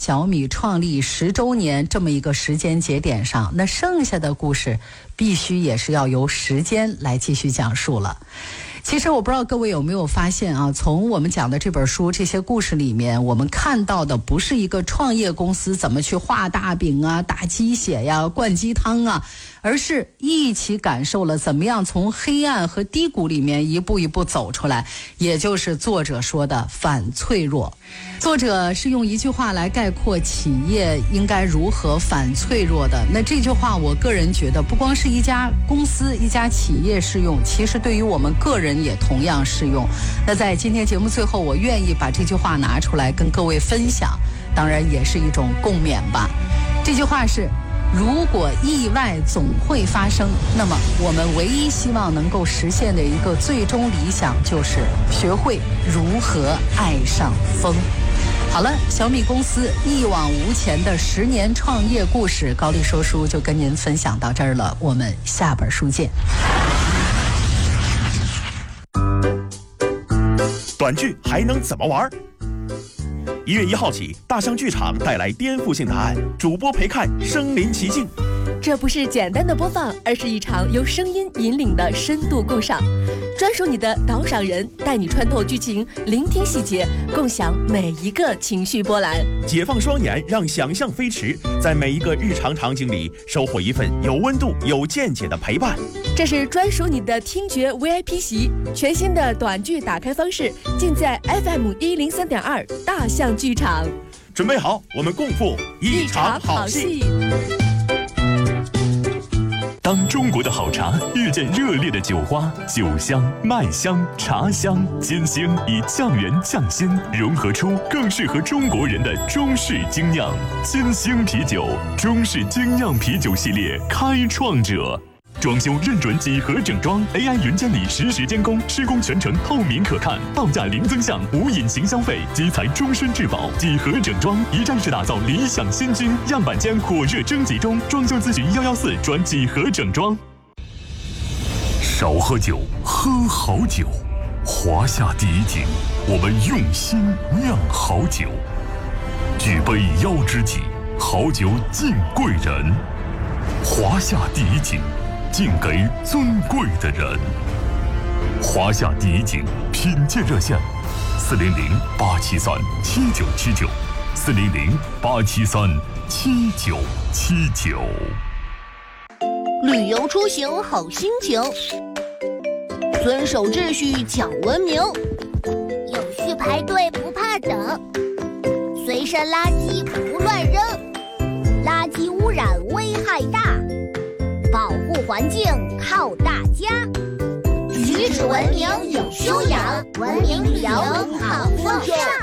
小米创立10周年这么一个时间节点上，那剩下的故事必须也是要由时间来继续讲述了。其实我不知道各位有没有发现啊，从我们讲的这本书这些故事里面，我们看到的不是一个创业公司怎么去画大饼啊、打鸡血呀、灌鸡汤啊，而是一起感受了怎么样从黑暗和低谷里面一步一步走出来，也就是作者说的反脆弱。作者是用一句话来概括企业应该如何反脆弱的，那这句话我个人觉得不光是一家公司一家企业适用，其实对于我们个人也同样适用。那在今天节目最后，我愿意把这句话拿出来跟各位分享，当然也是一种共勉吧。这句话是：如果意外总会发生，那么我们唯一希望能够实现的一个最终理想，就是学会如何爱上风。好了，小米公司一往无前的10年创业故事，高丽说书就跟您分享到这儿了，我们下本书见。 短剧还能怎么玩？1月1号起，大象剧场带来颠覆性答案，主播陪看身临其境。 这不是简单的播放，而是一场由声音引领的深度共赏。专属你的导赏人，带你穿透剧情，聆听细节，共享每一个情绪波澜。 解放双眼，让想象飞驰，在每一个日常场景里收获一份有温度、有见解的陪伴。 这是专属你的听觉 VIP 席，全新的短剧打开方式，尽在 FM103.2大象剧场。 准备好，我们共赴一场好戏。 当中国的好茶遇见热烈的酒花，酒香、麦香、茶香、金星以酱园酱鲜融合出更适合中国人的中式精酿。金星啤酒，中式精酿啤酒系列开创者。装修认准几何整装 ，AI 云监理实时监工，施工全程透明可看，报价零增项，无隐形消费，基材终身质保。几何整装一站式打造理想新居，样板间火热征集中，装修咨询114转几何整装。少喝酒，喝好酒。华夏第一井，我们用心酿好酒。举杯邀知己，好酒敬贵人。华夏第一井，敬给尊贵的人。华夏第一井品鉴热线：400-873-7979，400-873-7979。 旅游出行好心情，遵守秩序讲文明，有序排队不怕等，随身垃圾不乱扔，垃圾污染危害大，保护环境靠大家，举止文明有修养，文明旅游好风尚。